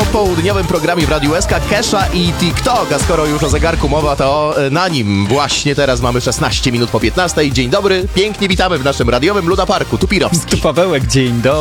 w południowym programie w Radiu SK Kesha i TikTok, a skoro już o zegarku mowa, to na nim właśnie teraz mamy 16 minut po 15. Dzień dobry, pięknie witamy w naszym radiowym lunaparku. Tu Pirowski. Tu Pawełek, dzień dobry.